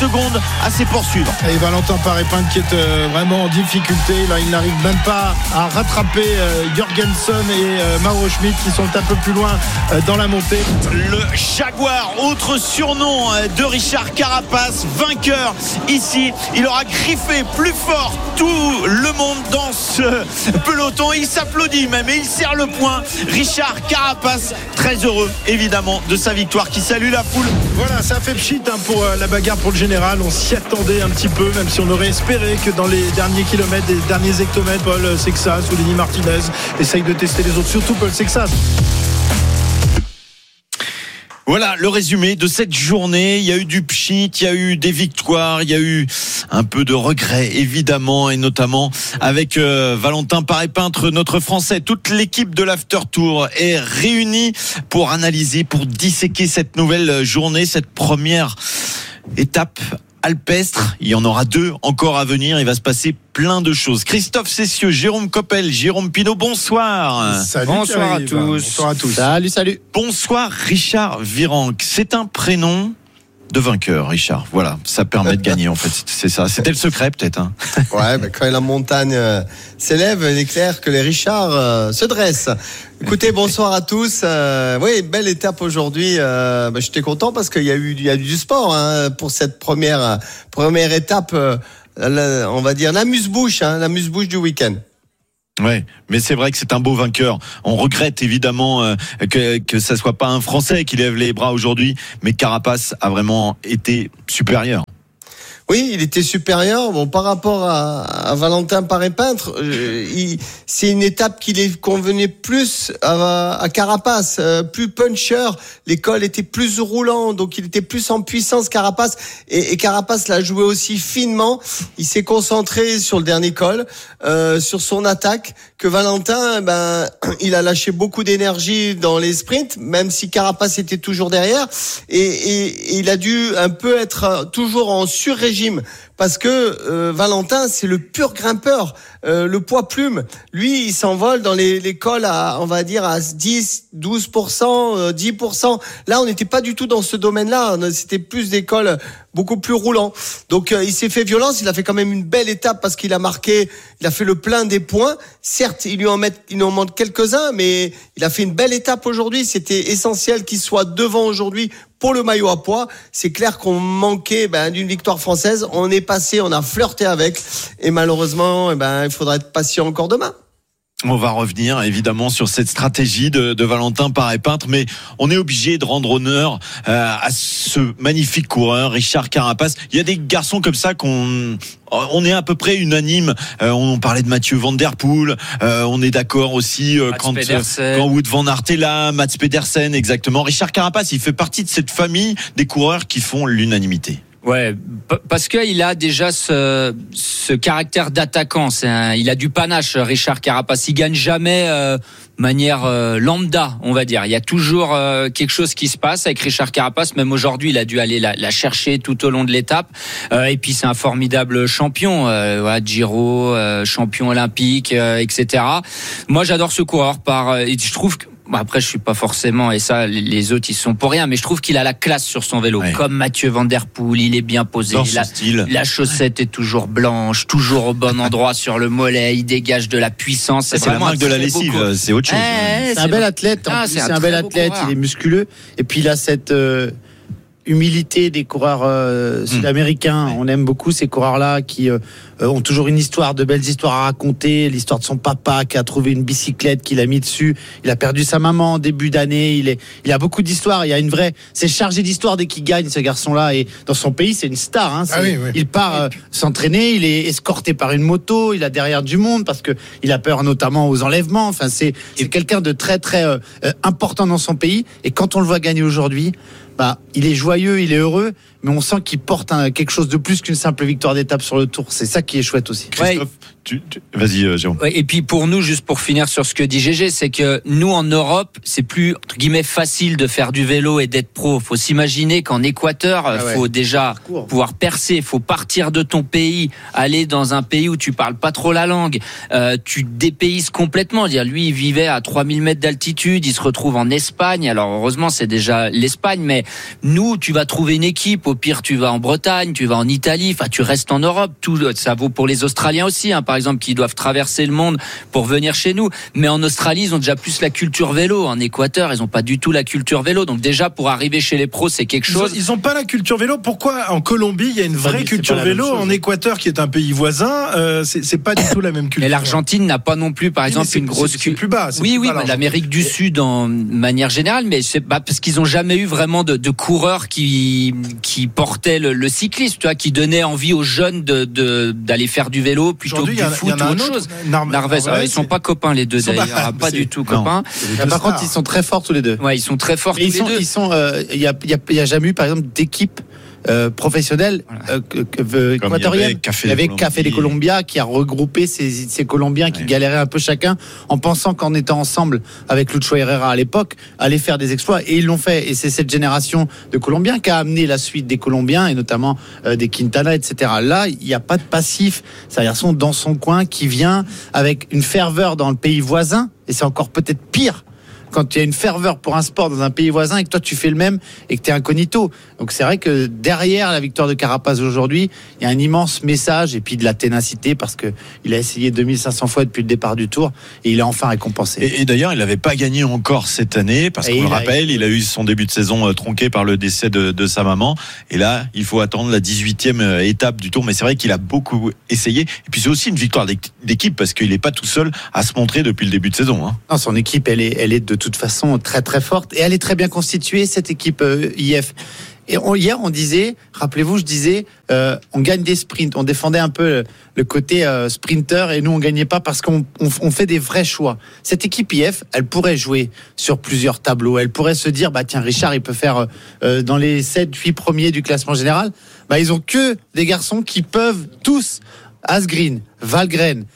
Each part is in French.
secondes à ses poursuivre. Et Valentin Paré-Peintre qui est vraiment en difficulté. Là, il n'arrive même pas à rattraper Jorgensen et Mauro Schmid qui sont un peu plus loin dans la montée. Le Jaguar, autre surnom de Richard Carapace, vainqueur ici. Il aura griffé plus fort tout le monde dans ce peloton. Il s'applaudit même et il serre le poing. Richard Carapace, très heureux évidemment de sa victoire, qui salue la foule. Voilà, ça fait pchit pour la bagarre pour le général. On s'y attendait un petit peu, même si on aurait espéré que dans les derniers kilomètres, les derniers hectomètres, Paul Sexas ou Lenny Martinez essayent de tester les autres, surtout Paul Sexas. Voilà le résumé de cette journée. Il y a eu du pchit, il y a eu des victoires, il y a eu un peu de regrets évidemment, et notamment avec Valentin Paré-Peintre, notre Français. Toute l'équipe de l'After Tour est réunie pour analyser, pour disséquer cette nouvelle journée, cette première étape alpestre. Il y en aura 2 encore à venir. Il va se passer plein de choses. Christophe Cessieux, Jérôme Coppel, Jérôme Pinot, bonsoir. Salut, bonsoir à tous. Bonsoir à tous. Salut. Bonsoir Richard Virenque. C'est un prénom de vainqueur, Richard. Voilà, ça permet de gagner en fait. C'est ça. C'était le secret peut-être. Hein. Ouais, quand la montagne s'élève, il est clair que les Richards se dressent. Écoutez, bonsoir à tous. Oui, belle étape aujourd'hui. J'étais content parce qu'il y a eu du sport pour cette première étape. On va dire l'amuse-bouche du week-end. Ouais, mais c'est vrai que c'est un beau vainqueur. On regrette évidemment que ça soit pas un Français qui lève les bras aujourd'hui, mais Carapace a vraiment été supérieur. Oui, il était supérieur. Bon, par rapport à Valentin Paré-Peintre, c'est une étape qui lui convenait plus à Carapace, plus puncher. Les cols étaient plus roulants, donc il était plus en puissance, Carapace. Et Carapace l'a joué aussi finement. Il s'est concentré sur le dernier col, sur son attaque, que Valentin, il a lâché beaucoup d'énergie dans les sprints, même si Carapace était toujours derrière. Et il a dû un peu être toujours en sur-régime. Parce que Valentin, c'est le pur grimpeur, le poids plume. Lui, il s'envole dans les cols à, on va dire, à 10, 12%, 10%. Là, on n'était pas du tout dans ce domaine-là. C'était plus des cols beaucoup plus roulants. Donc, il s'est fait violence. Il a fait quand même une belle étape parce qu'il a marqué, il a fait le plein des points. Certes, il en manque quelques-uns, mais il a fait une belle étape aujourd'hui. C'était essentiel qu'il soit devant aujourd'hui pour le maillot à pois. C'est clair qu'on manquait d'une victoire française. On est passé, on a flirté avec, et malheureusement, il faudra être patient encore demain. On va revenir évidemment sur cette stratégie de Valentin Paré-Peintre, mais on est obligé de rendre honneur à ce magnifique coureur, Richard Carapace. Il y a des garçons comme ça on est à peu près unanime. On parlait de Mathieu Van Der Poel. On est d'accord aussi quand Wout van Aert est là, Mats Pedersen, exactement. Richard Carapace, il fait partie de cette famille des coureurs qui font l'unanimité. Ouais, parce qu'il a déjà ce caractère d'attaquant. Il a du panache, Richard Carapace. Il gagne jamais manière lambda, on va dire. Il y a toujours quelque chose qui se passe avec Richard Carapace. Même aujourd'hui, il a dû aller la chercher tout au long de l'étape. Et puis c'est un formidable champion, Giro, champion olympique, etc. Moi, j'adore ce coureur. Et je trouve que après, je suis pas forcément, et ça, les autres, ils sont pour rien, mais je trouve qu'il a la classe sur son vélo. Ouais. Comme Mathieu Van Der Poel, il est bien posé. La chaussette est toujours blanche, toujours au bon endroit sur le mollet. Il dégage de la puissance. C'est la marque de la lessive, c'est autre chose. C'est un bel athlète. C'est un bel athlète. Il est musculeux. Et puis, il a cette humilité des coureurs sud-américains. On aime beaucoup ces coureurs-là qui ont toujours une histoire, de belles histoires à raconter. L'histoire de son papa qui a trouvé une bicyclette qu'il a mis dessus. Il a perdu sa maman en début d'année. Il a beaucoup d'histoires. Il y a une vraie, c'est chargé d'histoire dès qu'il gagne, ce garçon-là. Et dans son pays, c'est une star. Hein. Oui. Il part s'entraîner. Il est escorté par une moto. Il a derrière du monde parce que il a peur notamment aux enlèvements. Enfin, c'est quelqu'un de très très important dans son pays. Et quand on le voit gagner aujourd'hui, il est joyeux, il est heureux, mais on sent qu'il porte quelque chose de plus qu'une simple victoire d'étape sur le Tour. C'est ça qui est chouette aussi. Christophe, vas-y, Jérôme. Ouais, et puis pour nous, juste pour finir sur ce que dit Gégé, c'est que nous en Europe, c'est plus entre guillemets facile de faire du vélo et d'être pro. Faut s'imaginer qu'en Équateur, faut déjà pouvoir percer, faut partir de ton pays, aller dans un pays où tu parles pas trop la langue, tu dépayses complètement. Dire lui, il vivait à 3000 mètres d'altitude, il se retrouve en Espagne. Alors heureusement, c'est déjà l'Espagne, mais Mais nous, tu vas trouver une équipe. Au pire, tu vas en Bretagne, tu vas en Italie. Enfin, tu restes en Europe. Tout ça vaut pour les Australiens aussi, par exemple, qui doivent traverser le monde pour venir chez nous. Mais en Australie, ils ont déjà plus la culture vélo. En Équateur, ils ont pas du tout la culture vélo. Donc déjà, pour arriver chez les pros, c'est quelque chose. Ils ont pas la culture vélo. Pourquoi en Colombie, il y a une vraie culture vélo? En Équateur, qui est un pays voisin, c'est pas du tout la même culture. Et l'Argentine n'a pas non plus, par exemple, une grosse culture. C'est plus bas. Oui, l'Amérique du Sud en manière générale, mais c'est parce qu'ils ont jamais eu vraiment de coureurs qui portaient le cyclisme, tu vois, qui donnaient envie aux jeunes d'aller faire du vélo plutôt que du foot ou autre chose. Narvaez, ils sont pas copains les deux d'ailleurs, pas du tout copains. Par contre, ils sont très forts tous les deux. Ouais, ils sont très forts tous les deux. Il y a jamais eu, par exemple, d'équipe professionnelle équatorienne. Il y avait Café des Colombia qui a regroupé ces Colombiens qui galéraient un peu chacun en pensant qu'en étant ensemble avec Lucho Herrera à l'époque allaient faire des exploits, et ils l'ont fait. Et c'est cette génération de Colombiens qui a amené la suite des Colombiens, et notamment des Quintana, etc. Là, il n'y a pas de passif. C'est un garçon dans son coin qui vient avec une ferveur dans le pays voisin, et c'est encore peut-être pire quand il y a une ferveur pour un sport dans un pays voisin et que toi tu fais le même et que tu es incognito. Donc c'est vrai que derrière la victoire de Carapaz aujourd'hui, il y a un immense message, et puis de la ténacité, parce que il a essayé 2500 fois depuis le départ du Tour et il est enfin récompensé. Et d'ailleurs, il n'avait pas gagné encore cette année, parce qu'on le rappelle, il a eu son début de saison tronqué par le décès de sa maman, et là il faut attendre la 18e étape du Tour. Mais c'est vrai qu'il a beaucoup essayé, et puis c'est aussi une victoire d'équipe, parce qu'il n'est pas tout seul à se montrer depuis le début de saison. Non, son équipe elle est de toute façon très très forte, et elle est très bien constituée, cette équipe IF. Et hier on disait, rappelez-vous, je disais, on gagne des sprints, on défendait un peu le côté sprinter, et nous on gagnait pas parce qu'on fait des vrais choix. Cette équipe IF, elle pourrait jouer sur plusieurs tableaux, elle pourrait se dire, tiens, Richard il peut faire dans les 7-8 premiers du classement général. Ils ont que des garçons qui peuvent tous, Asgreen, Valgren,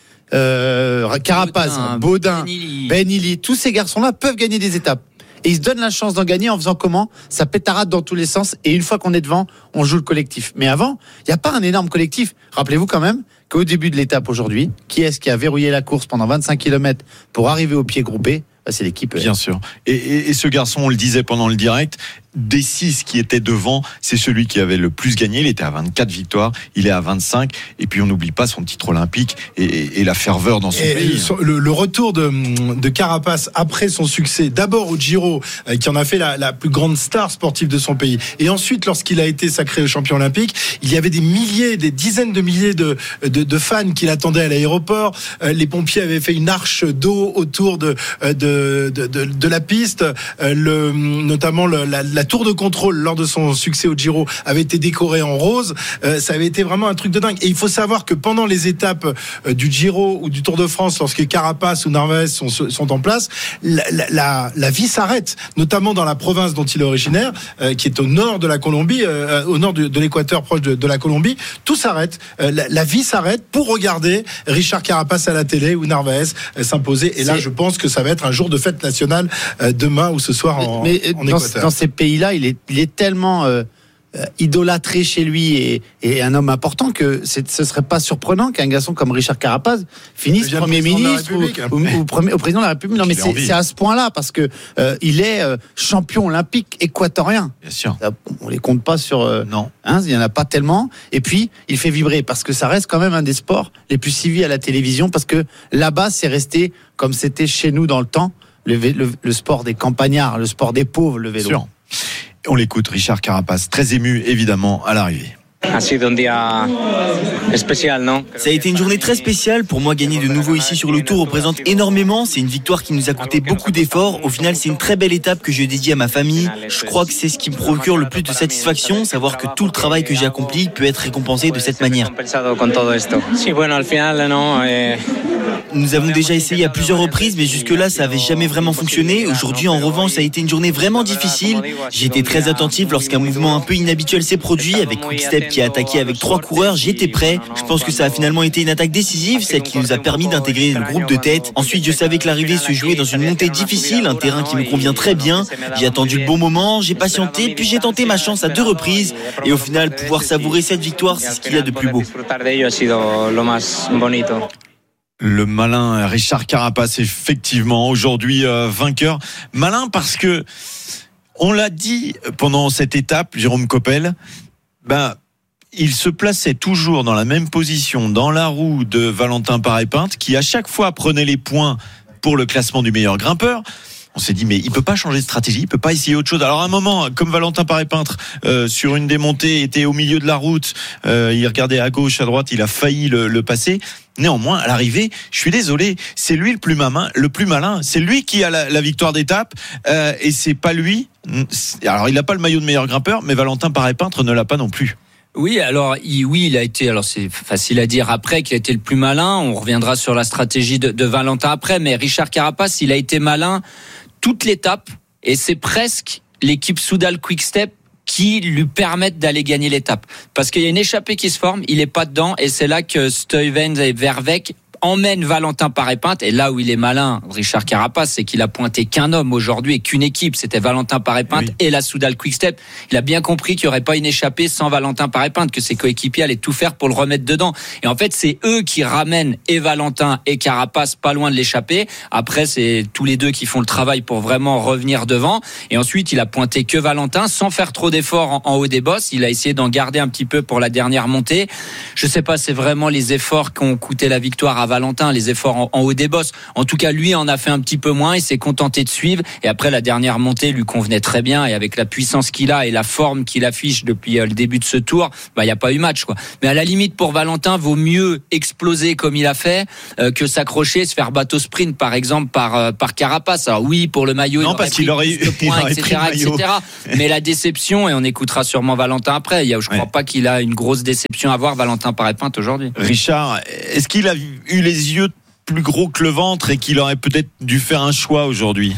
Carapaz, Baudin, Ben Ili, tous ces garçons-là peuvent gagner des étapes. Et ils se donnent la chance d'en gagner en faisant comment? Ça pétarade dans tous les sens, et une fois qu'on est devant, on joue le collectif. Mais avant, il n'y a pas un énorme collectif. Rappelez-vous quand même qu'au début de l'étape aujourd'hui, qui est-ce qui a verrouillé la course pendant 25 km pour arriver au pied groupé? C'est l'équipe. Bien sûr. Et ce garçon, on le disait pendant le direct, des 6 qui étaient devant, c'est celui qui avait le plus gagné. Il était à 24 victoires, il est à 25. Et puis on n'oublie pas son titre olympique et la ferveur dans son pays. Le retour de Carapaz après son succès, d'abord au Giro, qui en a fait la plus grande star sportive de son pays. Et ensuite, lorsqu'il a été sacré champion olympique, il y avait des milliers, des dizaines de milliers de fans qui l'attendaient à l'aéroport. Les pompiers avaient fait une arche d'eau autour de la piste. Notamment la tour de contrôle lors de son succès au Giro avait été décorée en rose. Ça avait été vraiment un truc de dingue. Et il faut savoir que pendant les étapes du Giro ou du Tour de France, lorsque Carapaz ou Narvaez sont en place, la vie s'arrête, notamment dans la province dont il est originaire, qui est au nord de la Colombie, au nord de l'Équateur, proche de la Colombie. Tout s'arrête. La vie s'arrête pour regarder Richard Carapaz à la télé ou Narvaez s'imposer. Et là, je pense que ça va être un jour de fête nationale demain ou ce soir en Équateur. Dans ces pays-là, il est tellement idolâtré chez lui et un homme important que ce serait pas surprenant qu'un garçon comme Richard Carapaz finisse Premier ministre ou président de la République. Non, mais c'est à ce point-là, parce que il est champion olympique équatorien. Bien sûr. On les compte pas sur. Non. Il y en a pas tellement. Et puis il fait vibrer, parce que ça reste quand même un des sports les plus suivis à la télévision, parce que là-bas c'est resté comme c'était chez nous dans le temps, le sport des campagnards, le sport des pauvres, le vélo. Sûr. On l'écoute, Richard Carapaz, très ému évidemment à l'arrivée. Ça a été une journée très spéciale. Pour moi, gagner de nouveau ici sur le Tour représente énormément. C'est une victoire qui nous a coûté beaucoup d'efforts. Au final, c'est une très belle étape que je dédie à ma famille. Je crois que c'est ce qui me procure le plus de satisfaction, savoir que tout le travail que j'ai accompli peut être récompensé de cette manière. Nous avons déjà essayé à plusieurs reprises, mais jusque-là, ça n'avait jamais vraiment fonctionné. Aujourd'hui, en revanche, ça a été une journée vraiment difficile. J'ai été très attentif lorsqu'un mouvement un peu inhabituel s'est produit, avec Quick-Step qui a attaqué avec 3 coureurs. J'étais prêt. Je pense que ça a finalement été une attaque décisive, celle qui nous a permis d'intégrer le groupe de tête. Ensuite, je savais que l'arrivée se jouait dans une montée difficile, un terrain qui me convient très bien. J'ai attendu le bon moment, j'ai patienté, puis j'ai tenté ma chance à 2 reprises. Et au final, pouvoir savourer cette victoire, c'est ce qu'il y a de plus beau. Le malin Richard Carapaz, effectivement, aujourd'hui vainqueur. Malin parce que On l'a dit pendant cette étape, Jérôme Coppel, il se plaçait toujours dans la même position dans la roue de Valentin Paré-Peintre, qui à chaque fois prenait les points pour le classement du meilleur grimpeur. On s'est dit mais il peut pas changer de stratégie, il peut pas essayer autre chose. Alors à un moment, comme Valentin Paré-Peintre sur une des montées était au milieu de la route, il regardait à gauche, à droite, il a failli le passer. Néanmoins, à l'arrivée, je suis désolé, c'est lui le plus malin, c'est lui qui a la victoire d'étape et c'est pas lui. Alors il n'a pas le maillot de meilleur grimpeur, mais Valentin Paré-Peintre ne l'a pas non plus. Oui, alors il a été. Alors c'est facile à dire après qu'il a été le plus malin. On reviendra sur la stratégie de Valentin après, mais Richard Carapace, il a été malin toute l'étape et c'est presque l'équipe Soudal Quick-Step qui lui permettent d'aller gagner l'étape. Parce qu'il y a une échappée qui se forme, il est pas dedans et c'est là que Stuyvens et Verweyck emmène Valentin Paré-Peintre. Et là où il est malin, Richard Carapace, c'est qu'il a pointé qu'un homme aujourd'hui et qu'une équipe, c'était Valentin Paré-Peintre et la Soudal Quick-Step. Il a bien compris qu'il n'y aurait pas une échappée sans Valentin Paré-Peintre, que ses coéquipiers allaient tout faire pour le remettre dedans. Et en fait, c'est eux qui ramènent et Valentin et Carapace pas loin de l'échappée. Après, c'est tous les deux qui font le travail pour vraiment revenir devant. Et ensuite, il a pointé que Valentin sans faire trop d'efforts en haut des bosses. Il a essayé d'en garder un petit peu pour la dernière montée. Je sais pas, c'est vraiment les efforts qui ont coûté la victoire à Valentin, les efforts en haut des bosses. En tout cas, lui en a fait un petit peu moins. Il s'est contenté de suivre. Et après, la dernière montée lui convenait très bien. Et avec la puissance qu'il a et la forme qu'il affiche depuis le début de ce tour, il n'y a pas eu match, quoi. Mais à la limite, pour Valentin, vaut mieux exploser comme il a fait que s'accrocher, se faire bateau sprint, par exemple, par Carapace. Alors oui, pour le maillot, non, parce qu'il aurait eu points, etc. Mais la déception, et on écoutera sûrement Valentin après. Je crois pas qu'il a une grosse déception à voir, Valentin Paré-Peintre, aujourd'hui. Richard, est-ce qu'il a eu les yeux plus gros que le ventre et qu'il aurait peut-être dû faire un choix aujourd'hui?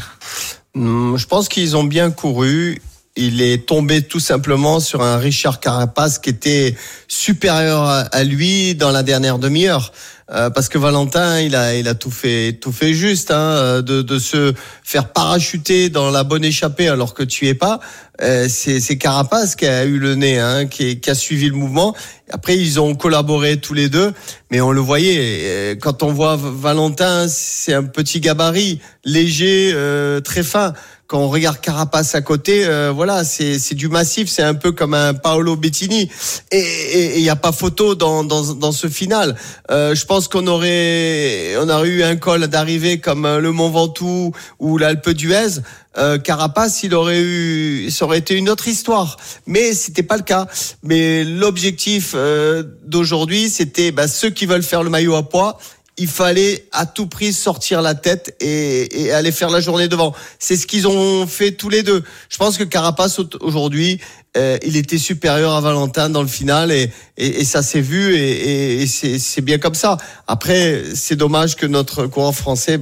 Je pense qu'ils ont bien couru. Il est tombé tout simplement sur un Richard Carapace qui était supérieur à lui dans la dernière demi-heure. Parce que Valentin, il a tout fait juste, de se faire parachuter dans la bonne échappée alors que tu es pas. C'est Carapace qui a eu le nez, qui a suivi le mouvement. Après, ils ont collaboré tous les deux, mais on le voyait. Quand on voit Valentin, c'est un petit gabarit, léger, très fin. Quand on regarde Carapace à côté, c'est du massif, c'est un peu comme un Paolo Bettini. Et il y a pas photo dans ce final. Je pense qu'on aurait eu un col d'arrivée comme le Mont Ventoux ou l'Alpe d'Huez. Carapace, ça aurait été une autre histoire, mais c'était pas le cas. Mais l'objectif d'aujourd'hui, c'était ceux qui veulent faire le maillot à poids. Il fallait à tout prix sortir la tête et aller faire la journée devant. C'est ce qu'ils ont fait tous les deux. Je pense que Carapace aujourd'hui, il était supérieur à Valentin dans le final et ça s'est vu et c'est bien comme ça. Après, c'est dommage que notre coureur français,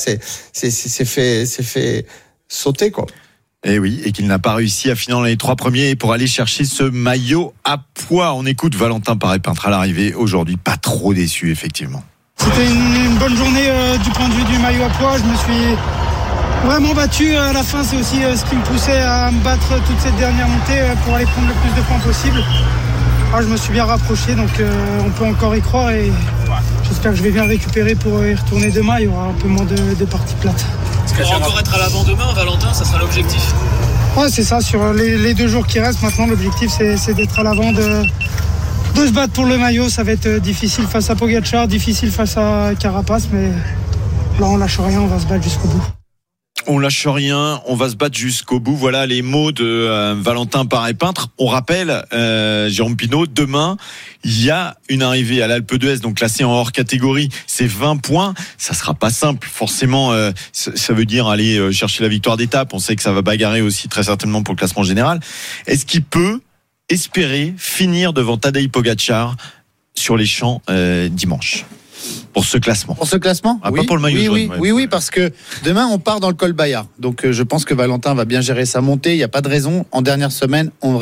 c'est fait sauter, quoi. Et oui, et qu'il n'a pas réussi à finir les 3 premiers pour aller chercher ce maillot à poids. On écoute Valentin Paré-Peintre à l'arrivée aujourd'hui, pas trop déçu effectivement. C'était une bonne journée du point de vue du maillot à poids. Je me suis vraiment battu à la fin. C'est aussi ce qui me poussait à me battre toute cette dernière montée pour aller prendre le plus de points possible. Je me suis bien rapproché, donc on peut encore y croire et j'espère que je vais bien récupérer pour y retourner demain. Il y aura un peu moins de parties plates. Est-ce qu'on va encore être à l'avant demain, Valentin? Ça sera l'objectif? Ouais, c'est ça. Sur les 2 jours qui restent maintenant, l'objectif c'est d'être à l'avant, de se battre pour le maillot. Ça va être difficile face à Pogačar, difficile face à Carapace, mais là on lâche rien, on va se battre jusqu'au bout. On lâche rien, on va se battre jusqu'au bout. Voilà les mots de Valentin Paré-Peintre. On rappelle, Jérôme Pinault, demain, il y a une arrivée à l'Alpe d'Huez, donc classée en hors catégorie. C'est 20 points. Ça sera pas simple, forcément. Ça veut dire aller chercher la victoire d'étape. On sait que ça va bagarrer aussi très certainement pour le classement général. Est-ce qu'il peut espérer finir devant Tadej Pogačar sur les champs dimanche? Pour ce classement. Pour ce classement ? Pas pour le maillot jaune. Oui, parce que demain, on part dans le col Bayard. Donc, je pense que Valentin va bien gérer sa montée. Il n'y a pas de raison. En dernière semaine, on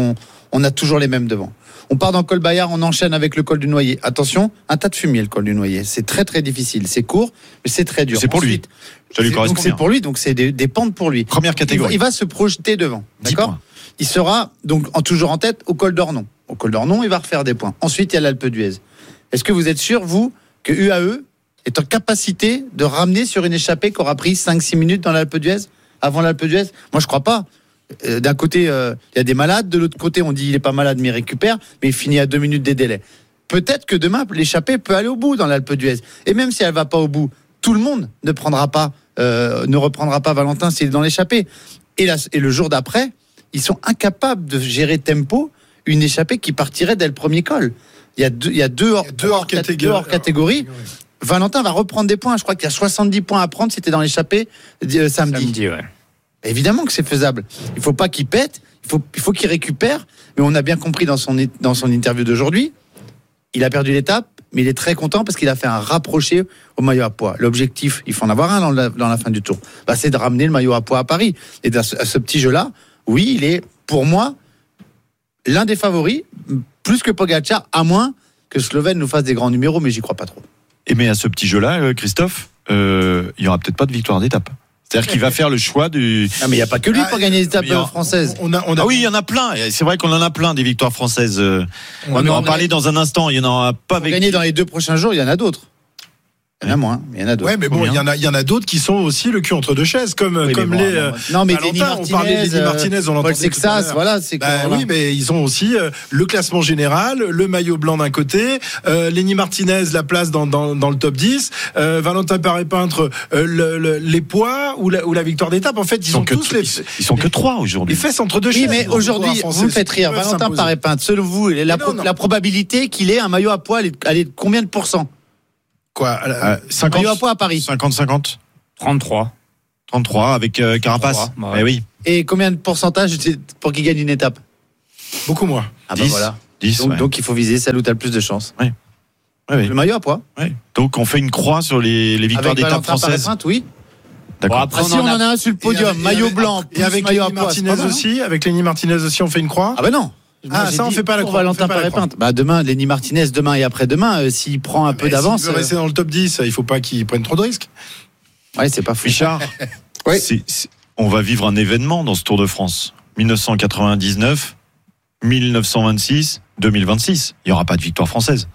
a toujours les mêmes devant. On part dans le col Bayard, on enchaîne avec le col du Noyer. Attention, un tas de fumier, le col du Noyer. C'est très, très difficile. C'est court, mais c'est très dur. C'est pour lui. Ça lui correspond donc, c'est pour lui, donc c'est des pentes pour lui. Première catégorie. Il va se projeter devant. D'accord ? Points. Il sera donc toujours en tête au col d'Ornon. Au col d'Ornon, il va refaire des points. Ensuite, il y a l'Alpe d'Huez. Est-ce que vous êtes sûr, vous, que UAE est en capacité de ramener sur une échappée qui aura pris 5-6 minutes dans l'Alpe d'Huez, avant l'Alpe d'Huez? Moi, je crois pas. D'un côté, il y a des malades, de l'autre côté, on dit il est pas malade mais il récupère, mais il finit à 2 minutes des délais. Peut-être que demain, l'échappée peut aller au bout dans l'Alpe d'Huez. Et même si elle va pas au bout, tout le monde ne reprendra pas Valentin s'il est dans l'échappée. Et le jour d'après, ils sont incapables de gérer tempo une échappée qui partirait dès le premier col. Il y a deux hors catégories. Valentin va reprendre des points. Je crois qu'il y a 70 points à prendre si c'était dans l'échappée samedi. Ouais. Évidemment que c'est faisable. Il faut pas qu'il pète. Il faut qu'il récupère. Mais on a bien compris dans son interview d'aujourd'hui, il a perdu l'étape, mais il est très content parce qu'il a fait un rapproché au maillot à pois. L'objectif, il faut en avoir un dans la fin du tour, c'est de ramener le maillot à pois à Paris. Et dans ce petit jeu-là, oui, il est, pour moi, l'un des favoris, plus que Pogačar, à moins que Slovène nous fasse des grands numéros, mais j'y crois pas trop. Mais à ce petit jeu-là, Christophe, il y aura peut-être pas de victoire d'étape. C'est-à-dire qu'il va faire le choix du... Ah, mais il n'y a pas que lui pour gagner les étapes françaises. Ah oui, il y en a plein. C'est vrai qu'on en a plein des victoires françaises. On va en parler dans un instant. Il y en aura pas avec... Gagner dans les 2 prochains jours, il y en a d'autres. Il y en a moins, mais il y en a d'autres. Ouais, mais bon, il y en a d'autres qui sont aussi le cul entre deux chaises, comme les. Non, mais Lenny Martinez, on parlait de Lenny Martinez, on l'entendait. Paul Sexas, voilà, c'est oui, mais ils ont aussi le classement général, le maillot blanc d'un côté, Lenny Martinez, la place dans le top 10, Valentin Paré-Peintre, les poids ou la victoire d'étape. En fait, ils sont que 3 aujourd'hui. Les fesses entre deux chaises. Oui, mais aujourd'hui, vous me faites rire. Valentin Paré-Peintre, selon vous, la probabilité qu'il ait un maillot à pois, elle est de combien de pourcents? Quoi, 50 maillot à pois à Paris. 50-50. 33 avec Carapace. Ouais. Oui. Et combien de pourcentage pour qu'il gagne une étape? Beaucoup moins. 10, voilà. 10, donc il faut viser celle où tu as le plus de chance. Oui. Le maillot à pois. Oui. Donc on fait une croix sur les victoires d'étape françaises. Oui. D'accord. Après, si on en a un sur le podium, maillot blanc, et avec maillot à Lenny pois. Avec Lenny Martinez aussi, on fait une croix. Ah ben non. On fait pas la croix. Valentin Paré-Peintre. Demain, Lenny Martinez, demain et après-demain, s'il prend un peu d'avance. S'il veut rester dans le top 10, il faut pas qu'il prenne trop de risques. Ouais, c'est pas fou. Richard, oui. On va vivre un événement dans ce Tour de France. 1999, 1926, 2026. Il n'y aura pas de victoire française.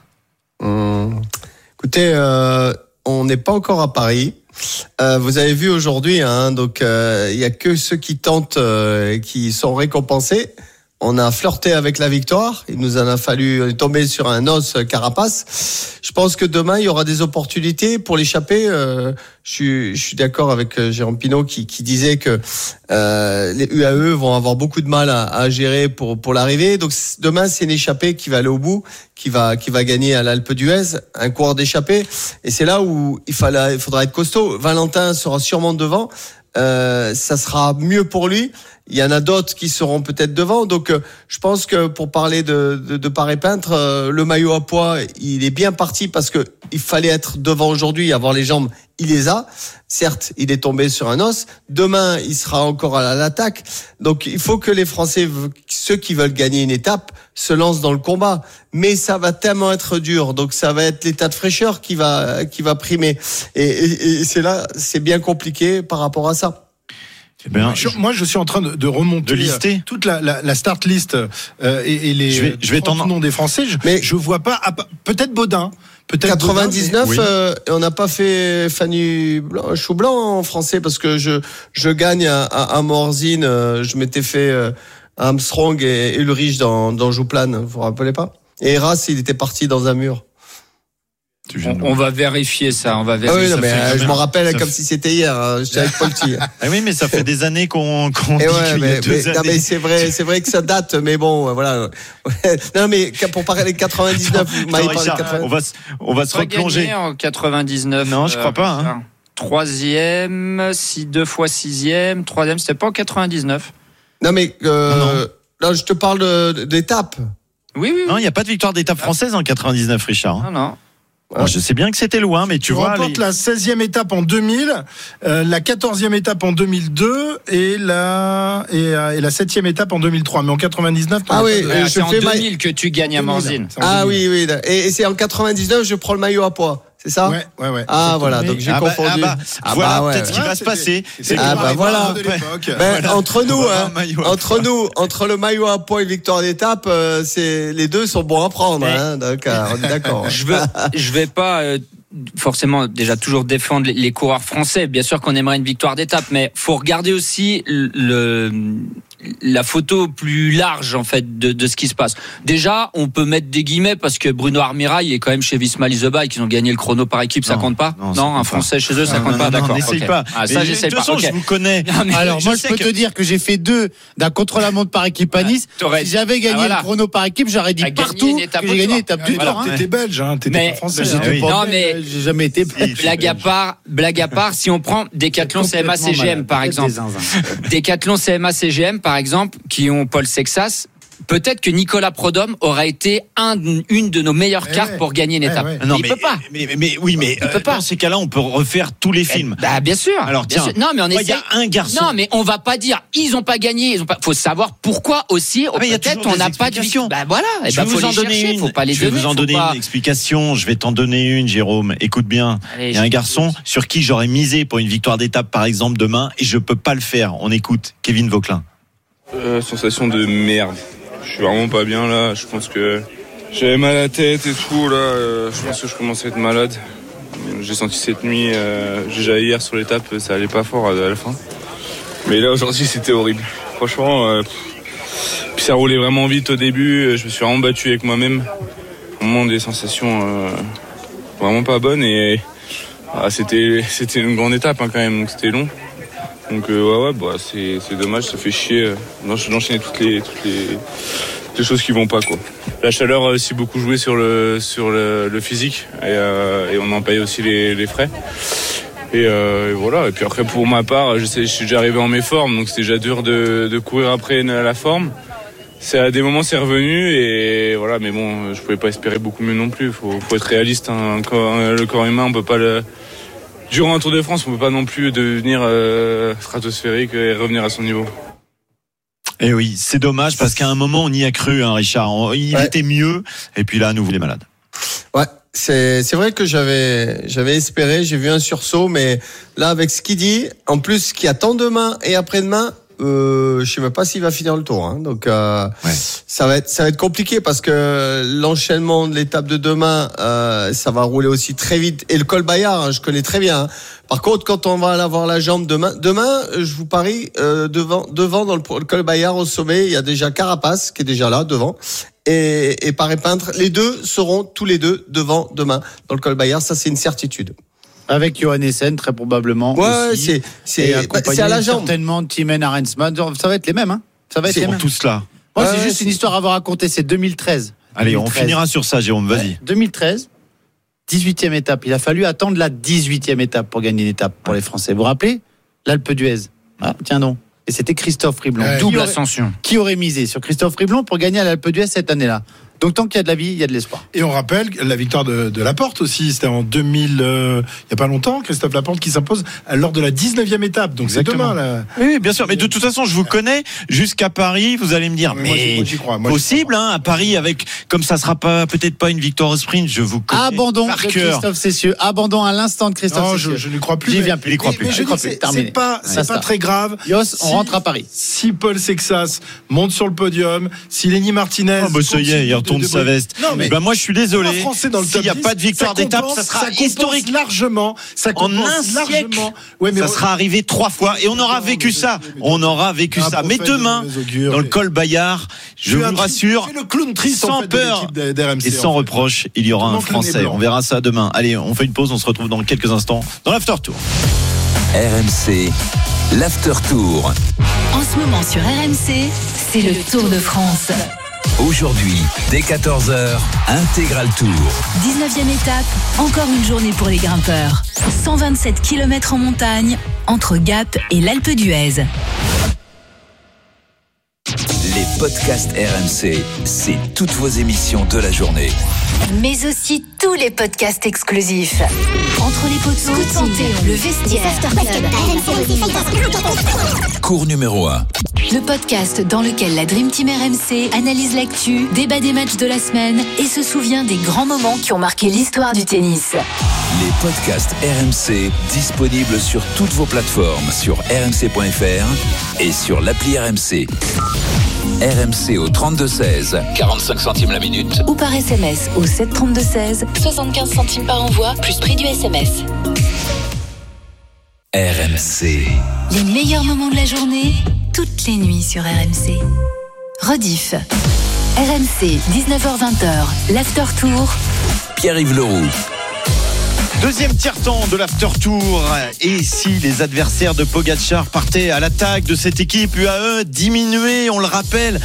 Écoutez, on n'est pas encore à Paris. Vous avez vu aujourd'hui, donc il y a que ceux qui tentent qui sont récompensés. On a flirté avec la victoire. Il nous en a fallu tomber sur un os Carapace. Je pense que demain, il y aura des opportunités pour l'échapper. Je suis d'accord avec Jérôme Pinault qui disait que les UAE vont avoir beaucoup de mal à gérer pour l'arrivée. Donc demain, c'est une échappée qui va aller au bout, qui va gagner à l'Alpe d'Huez, un coureur d'échappée. Et c'est là où il faudra être costaud. Valentin sera sûrement devant. Ça sera mieux pour lui. Il y en a d'autres qui seront peut-être devant. Donc, je pense que pour parler de Paré-Peintre, le maillot à pois, il est bien parti parce que il fallait être devant aujourd'hui, avoir les jambes. Il les a. Certes, il est tombé sur un os. Demain, il sera encore à l'attaque. Donc, il faut que les Français, ceux qui veulent gagner une étape, se lancent dans le combat. Mais ça va tellement être dur. Donc, ça va être l'état de fraîcheur qui va primer. Et c'est là, c'est bien compliqué par rapport à ça. Moi, je suis en train de remonter lister toute la start list et les je vais noms des Français. Mais je vois pas. Peut-être Baudin. Peut-être 99. Baudin, on n'a pas fait Fanny Chou Blanc en français parce que je gagne à Morzine. Je m'étais fait Armstrong et Ulrich dans Jouplane. Vous vous rappelez pas? Et Eras, il était parti dans un mur. On va vérifier ça. Je m'en rappelle comme si c'était hier. J'étais avec Polti. Oui, mais ça fait des années qu'on dit qu'il y a 2 années. Non, mais c'est vrai que ça date. Mais bon, voilà. Non, mais pour parler des 99, on va se replonger en 99. Non, je crois pas. 3e, 2 fois 6e, 3e, c'était pas en 99. Non, mais là, je te parle d'étape. Oui. Non, il n'y a pas de victoire d'étape française en 99, Richard. Non. Moi, je sais bien que c'était loin, mais tu vois. remporte la 16e étape en 2000, la 14e étape en 2002 et la 7e étape en 2003. Mais en 99, c'est en 2000 que tu gagnes à Morzine. Ah oui. Et c'est en 99, je prends le maillot à pois. C'est ça? Ouais. Ah voilà, donc j'ai confondu. Voilà peut-être ce qui va se passer. Voilà. Entre nous, entre le maillot à pois et victoire d'étape, les deux sont bons à prendre. D'accord. Je vais pas forcément déjà toujours défendre les coureurs français. Bien sûr qu'on aimerait une victoire d'étape, mais faut regarder aussi la photo plus large en fait de ce qui se passe. Déjà, on peut mettre des guillemets parce que Bruno Armirail il est quand même chez Visma Leasebike, qu'ils ont gagné le chrono par équipe, ça compte pas. Non, un Français chez eux, ça compte pas. D'accord. N'essaye pas. Ah, ça, j'essaie pas. De toute façon, je vous connais. Alors moi, je peux te dire que j'ai fait 2 d'un contre-la-montre par équipe à Nice. Si j'avais gagné le chrono par équipe, j'aurais dit partout que j'ai gagné l'étape du Tour. T'étais belge, t'étais pas français. Non, mais j'ai jamais été belge. Blague à part, si on prend Decathlon CMA CGM par exemple, Decathlon CMA CGM par exemple, qui ont Paul Sexas. Peut-être que Nicolas Prodhomme aurait été une de nos meilleures cartes pour gagner une étape. Non, il peut pas. Mais il peut pas. Dans ces cas-là, on peut refaire tous les films. Bah bien sûr. Alors tiens, non mais il y a un garçon. Non mais on va pas dire ils ont pas gagné, faut savoir pourquoi aussi. Peut-être on n'a pas de vision. Bah voilà. Je vais vous en donner une. Faut pas les je vais vous en donner une explication. Je vais t'en donner une, Jérôme. Écoute bien. Il y a un garçon sur qui j'aurais misé pour une victoire d'étape par exemple demain et je peux pas le faire. On écoute Kevin Vauquelin. Sensation de merde. Je suis vraiment pas bien là, je pense que j'avais mal à la tête et tout là, je pense que je commençais à être malade. J'ai senti cette nuit, déjà hier sur l'étape, ça allait pas fort à la fin. Mais là aujourd'hui c'était horrible. Franchement, puis ça roulait vraiment vite au début, je me suis vraiment battu avec moi-même. Vraiment des sensations vraiment pas bonnes et c'était une grande étape quand même, donc c'était long. Donc c'est dommage, ça fait chier d'enchaîner toutes les choses qui vont pas quoi. La chaleur a aussi beaucoup joué sur le physique et on en paye aussi les frais. Et voilà. Et puis après pour ma part, je suis déjà arrivé en méforme, donc c'était déjà dur de courir après la forme. À des moments c'est revenu et voilà, mais bon, je pouvais pas espérer beaucoup mieux non plus. Faut être réaliste. Hein. Le corps humain, on peut pas durant un Tour de France, on ne peut pas non plus devenir stratosphérique et revenir à son niveau. Et oui, c'est dommage parce qu'à un moment, on y a cru, hein, Richard. Il était mieux. Et puis là, à nouveau, les malades. Ouais, c'est vrai que j'avais espéré, j'ai vu un sursaut, mais là, avec ce qu'il dit, en plus, qu'il y a tant demain et après-demain, je sais même pas s'il va finir le Tour, hein. Donc ça va être compliqué parce que l'enchaînement de l'étape de demain, ça va rouler aussi très vite. Et le col Bayard, hein, je connais très bien. Hein. Par contre, quand on va avoir la jambe demain, je vous parie devant dans le col Bayard au sommet, il y a déjà Carapace qui est déjà là devant. Et Paré-Peintre, les deux seront tous les deux devant demain dans le col Bayard. Ça, c'est une certitude. Avec Johan Essen, très probablement. Ouais, aussi. c'est à la jambe. Certainement, Timen Arensman. Ça va être les mêmes, hein. Ça va être les mêmes. Tous là. Moi, c'est juste une histoire à vous raconter. C'est 2013. Allez, 2013. On finira sur ça, Jérôme. Vas-y. 2013, 18e étape. Il a fallu attendre la 18e étape pour gagner une étape pour les Français. Vous vous rappelez? L'Alpe d'Huez. Ah, tiens donc. Et c'était Christophe Riblon. Double ascension. Qui aurait misé sur Christophe Riblon pour gagner à l'Alpe d'Huez cette année-là? Donc tant qu'il y a de la vie, il y a de l'espoir. Et on rappelle la victoire de Laporte aussi, c'était en 2000, il n'y a pas longtemps, Christophe Laporte qui s'impose lors de la 19e étape. Donc exactement. C'est demain là. Oui, bien sûr. Mais de toute façon, je vous connais jusqu'à Paris. Vous allez me dire, mais j'y crois. Possible, hein, à Paris avec comme ça sera peut-être pas une victoire au sprint. Je vous connais. Abandon de Christophe Cessieux. Abandon à l'instant de Christophe Cessieux. Je n'y crois plus. J'y viens plus. C'est pas très grave. Yos, on rentre à Paris. Si Paul Sexas monte sur le podium, si Lenny Martinez. Ça y est, il retourne sa veste. Moi je suis désolé. S'il n'y a pas de victoire d'étape, ça sera historique largement. Ça en un siècle, ça sera arrivé 3 fois et on aura vécu ça. Mais demain, dans le col Bayard, je vous rassure, sans peur et sans reproche, il y aura un Français. On verra ça demain. Allez, on fait une pause. On se retrouve dans quelques instants dans l'After Tour. RMC, l'After Tour. En ce moment sur RMC, c'est le Tour de France. Aujourd'hui, dès 14h, Intégral Tour. 19e étape, encore une journée pour les grimpeurs. 127 km en montagne, entre Gap et l'Alpe d'Huez. Les podcasts RMC, c'est toutes vos émissions de la journée. Mais aussi tous les podcasts exclusifs. Entre les poteaux, Coup de santé, le vestiaire, Cours numéro 1. Le podcast dans lequel la Dream Team RMC analyse l'actu, débat des matchs de la semaine et se souvient des grands moments qui ont marqué l'histoire du tennis. Les podcasts RMC disponibles sur toutes vos plateformes, sur rmc.fr et sur l'appli RMC. RMC au 32-16, 45 centimes la minute. Ou par SMS au 732-16, 75 centimes par envoi, plus prix du SMS. RMC. Les meilleurs moments de la journée, toutes les nuits sur RMC. Rediff. RMC, 19h-20h, l'After Tour. Pierre-Yves Leroux. Deuxième tiers-temps de l'After Tour. Et si les adversaires de Pogačar partaient à l'attaque de cette équipe UAE diminuée, on le rappelle,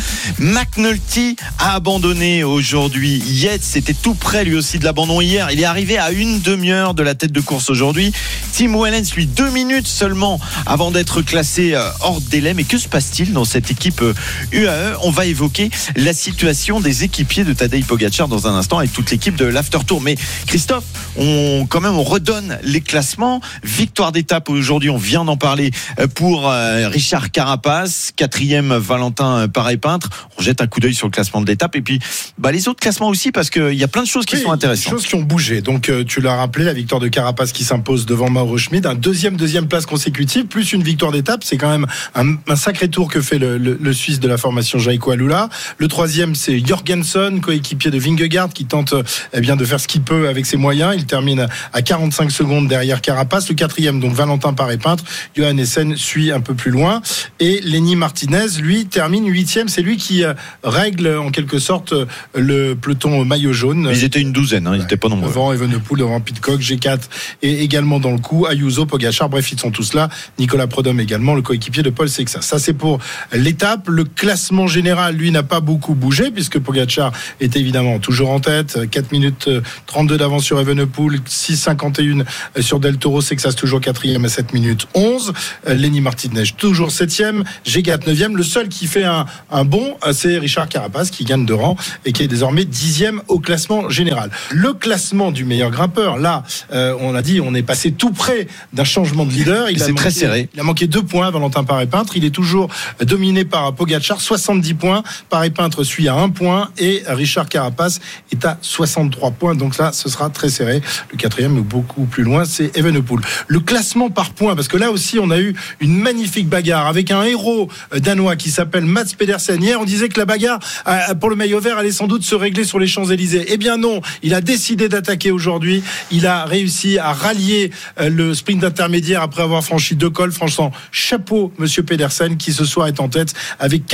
McNulty a abandonné aujourd'hui. Yates était tout près lui aussi de l'abandon hier. Il est arrivé à une demi-heure de la tête de course aujourd'hui. Tim Wellens, lui, 2 minutes seulement avant d'être classé hors délai. Mais que se passe-t-il dans cette équipe UAE? On va évoquer la situation des équipiers de Tadej Pogačar dans un instant avec toute l'équipe de l'After Tour. Mais Christophe, on redonne les classements. Victoire d'étape aujourd'hui, on vient d'en parler pour Richard Carapaz, 4e Valentin Paré-Peintre. On jette un coup d'œil sur le classement de l'étape et puis les autres classements aussi parce qu'il y a plein de choses qui sont intéressantes. Des choses qui ont bougé. Donc tu l'as rappelé, la victoire de Carapaz qui s'impose devant Mauro Schmid, un deuxième place consécutive, plus une victoire d'étape. C'est quand même un sacré tour que fait le Suisse de la formation Jaiko Alula. Le 3e, c'est Jorgensen, coéquipier de Vingegaard, qui tente de faire ce qu'il peut avec ses moyens. Il termine à 45 secondes derrière Carapaz. Le 4e, donc Valentin Paré-Peintre. Johan Essen suit un peu plus loin. Et Lenny Martinez, lui, termine 8e. C'est lui qui règle en quelque sorte le peloton maillot jaune. Ils étaient une douzaine, ils n'étaient pas nombreux. Devant Evenepoel, devant Pidcock, G4 et également dans le coup Ayuso, Pogačar, bref, ils sont tous là. Nicolas Prudhomme également, le coéquipier de Paul Sexas. Ça, c'est pour l'étape. Le classement général, lui, n'a pas beaucoup bougé puisque Pogačar est évidemment toujours en tête. 4 minutes 32 d'avance sur Evenepoel, 6,51 sur Del Toro. Sexas toujours 4e à 7 minutes 11. Lenny Martinez toujours 7e. G4 9e. Le seul qui fait un bond, c'est Richard Carapaz qui gagne de rang et qui est désormais 10e au classement général. Le classement du meilleur grimpeur, là, on a dit, on est passé tout près d'un changement de leader. Très serré. Il a manqué 2 points, Valentin Paré-Peintre. Il est toujours dominé par Pogačar, 70 points. Paré-Peintre suit à 1 point et Richard Carapaz est à 63 points. Donc là, ce sera très serré. Le 4e est beaucoup plus loin, c'est Evenepoel. Le classement par points, parce que là aussi, on a eu une magnifique bagarre avec un héros danois qui s'appelle Mats Pedersen. Hier, on disait que la bagarre pour le maillot vert allait sans doute se régler sur les Champs-Élysées. Eh bien non, il a décidé d'attaquer aujourd'hui. Il a réussi à rallier le sprint intermédiaire après avoir franchi 2 cols. Franchement, chapeau, monsieur Pedersen, qui ce soir est en tête avec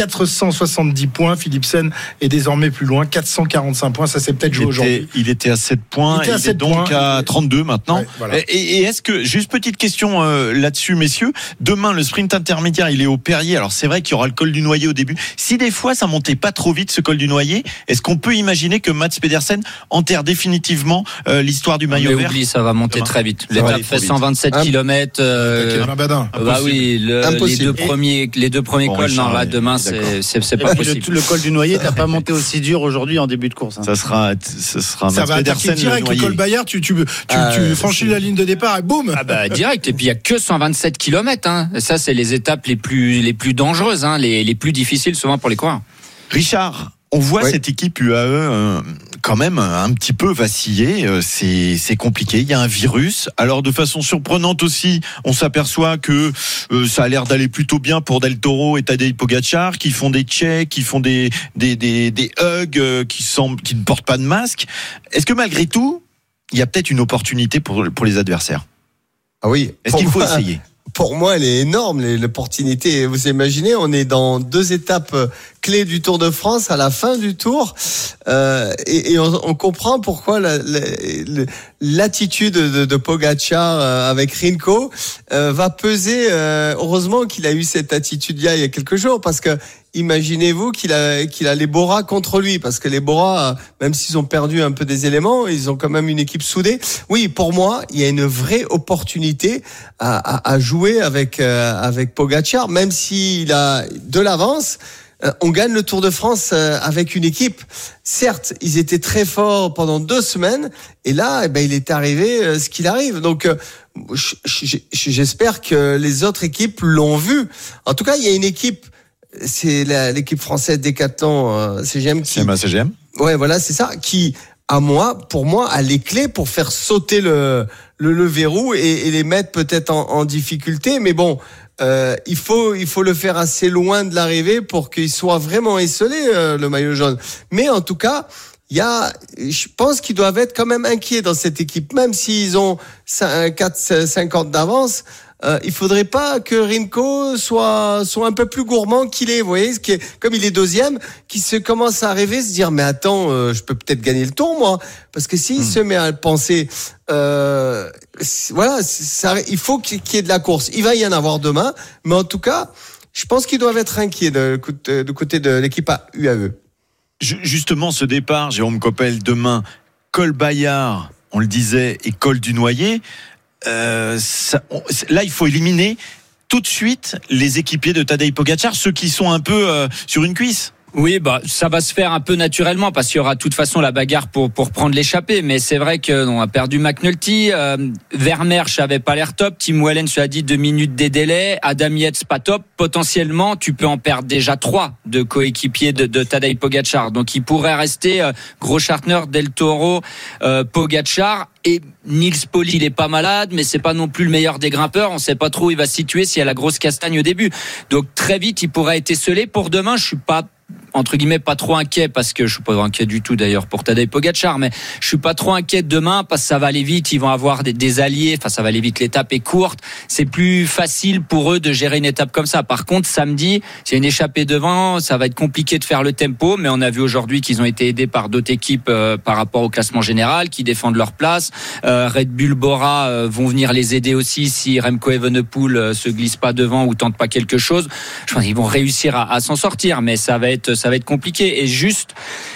470 points. Philipsen est désormais plus loin, 445 points. Ça s'est peut-être joué aujourd'hui. Il était à 7 points. Il est donc à 32 maintenant. Ouais, voilà. Et est-ce que, juste petite question là-dessus, messieurs, demain le sprint intermédiaire, il est au Perrier. Alors c'est vrai qu'il y aura le col du Noyer au début. Si des fois ça montait pas trop vite, ce col du Noyer, est-ce qu'on peut imaginer que Mats Pedersen enterre définitivement l'histoire du maillot vert? Oublie, ça va monter demain. Très vite. L'étape fait 127 km. Oui, les deux premiers cols. Non, là demain c'est pas possible. Le col du Noyer, t'as pas monté aussi dur aujourd'hui en début de course. Ça sera Mats Pedersen direct. Le col Bayard, tu franchis la ligne de départ et boum. Direct. Et puis il y a que 127 km. Ça, c'est les étapes les plus dangereuses, les plus difficiles souvent pour les coureurs. Richard, on voit cette équipe UAE quand même un petit peu vaciller. C'est compliqué. Il y a un virus. Alors de façon surprenante aussi, on s'aperçoit que ça a l'air d'aller plutôt bien pour Del Toro et Tadej Pogačar, qui font des checks, qui font des hugs, qui ne portent pas de masque. Est-ce que malgré tout, il y a peut-être une opportunité pour les adversaires? Ah oui. Est-ce qu'il faut essayer? Pour moi, elle est énorme, l'opportunité. Vous imaginez, on est dans 2 étapes clés du Tour de France à la fin du Tour, et on comprend pourquoi l'attitude de Pogačar avec Rinko va peser. Heureusement qu'il a eu cette attitude-là il y a quelques jours, parce que imaginez-vous qu'il a les Bora contre lui, parce que les Bora, même s'ils ont perdu un peu des éléments, ils ont quand même une équipe soudée. Oui, pour moi, il y a une vraie opportunité à jouer avec Pogačar, même s'il a de l'avance. On gagne le Tour de France avec une équipe. Certes, ils étaient très forts pendant 2 semaines, et là, il est arrivé ce qu'il arrive. Donc, j'espère que les autres équipes l'ont vu. En tout cas, il y a une équipe. C'est l'équipe française Decathlon CGM qui. CGM. Ouais, voilà, c'est ça. Qui, pour moi, a les clés pour faire sauter le verrou et les mettre peut-être en difficulté. Mais bon, il faut le faire assez loin de l'arrivée pour qu'il soit vraiment esselé, le maillot jaune. Mais en tout cas, je pense qu'ils doivent être quand même inquiets dans cette équipe, même s'ils ont 4-50 d'avance. il faudrait pas que Rinko soit un peu plus gourmand qu'il est, vous voyez, comme il est deuxième, qui se commence à rêver, se dire mais attends, je peux peut-être gagner le tour moi, parce que s'il se met à le penser, voilà, il faut qu'il y ait de la course. Il va y en avoir demain, mais en tout cas, je pense qu'ils doivent être inquiets du côté de l'équipe UAE. Justement, ce départ, Jérôme Coppel, demain, Col Bayard, on le disait, et Col du Noyer. Là, il faut éliminer tout de suite les équipiers de Tadej Pogačar, ceux qui sont un peu sur une cuisse. Oui, ça va se faire un peu naturellement parce qu'il y aura de toute façon la bagarre pour prendre l'échappée. Mais c'est vrai qu'on a perdu McNulty, Vermeersch avait pas l'air top, Tim Wellens a dit 2 minutes des délais, Adam Yates pas top. Potentiellement, tu peux en perdre déjà 3 de coéquipiers de Tadej Pogačar. Donc il pourrait rester Großschartner, Del Toro, Pogačar. Et Nils Pauli, il est pas malade, mais c'est pas non plus le meilleur des grimpeurs. On sait pas trop où il va se situer s'il y a la grosse castagne au début. Donc très vite, il pourrait être esselé. Pour demain, je suis pas, entre guillemets, pas trop inquiet, parce que je suis pas inquiet du tout d'ailleurs pour Tadej Pogačar, mais je suis pas trop inquiet demain parce que ça va aller vite, ils vont avoir des alliés, enfin ça va aller vite, l'étape est courte, c'est plus facile pour eux de gérer une étape comme ça. Par contre, samedi, s'il y a une échappée devant, ça va être compliqué de faire le tempo, mais on a vu aujourd'hui qu'ils ont été aidés par d'autres équipes par rapport au classement général, qui défendent leur place. Red Bull, Bora vont venir les aider aussi si Remco Evenepoel se glisse pas devant ou tente pas quelque chose. Je pense qu'ils vont réussir à s'en sortir, mais ça va être compliqué. Et juste,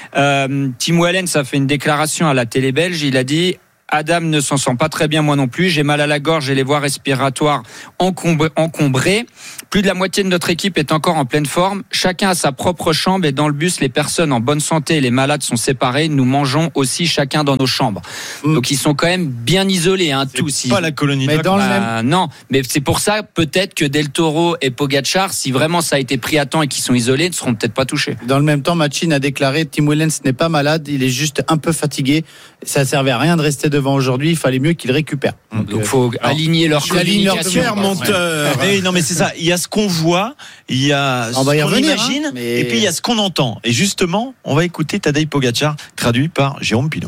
Tim Wellens a fait une déclaration à la télé belge. Il a dit: Adam ne s'en sent pas très bien, moi non plus. J'ai mal à la gorge et les voies respiratoires encombrées. Plus de la moitié de notre équipe est encore en pleine forme. Chacun a sa propre chambre et dans le bus, les personnes en bonne santé et les malades sont séparés. Nous mangeons aussi chacun dans nos chambres. Donc ils sont quand même bien isolés, tous. Pas la colonie de vacances. Non, mais c'est pour ça peut-être que Del Toro et Pogačar, si vraiment ça a été pris à temps et qu'ils sont isolés, ne seront peut-être pas touchés. Dans le même temps, Machin a déclaré: Tim Wellens n'est pas malade, il est juste un peu fatigué. Ça servait à rien de rester devant aujourd'hui, il fallait mieux qu'il récupère. Donc il faut aligner leur communication. Menteur. Non mais c'est ça, il y a ce qu'on voit, il y a ce qu'on imagine, et puis il y a ce qu'on entend. Et justement, on va écouter Tadej Pogačar, traduit par Jérôme Pinot.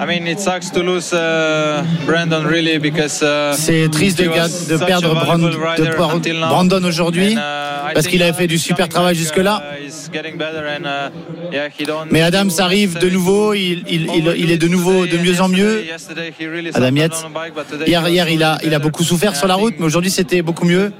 C'est triste de perdre Brandon aujourd'hui parce qu'il avait fait du super travail jusque-là. Mais Adams arrive de nouveau, il est de nouveau de mieux en mieux. Adam Yates. Hier, il a beaucoup souffert sur la route, mais aujourd'hui c'était beaucoup mieux.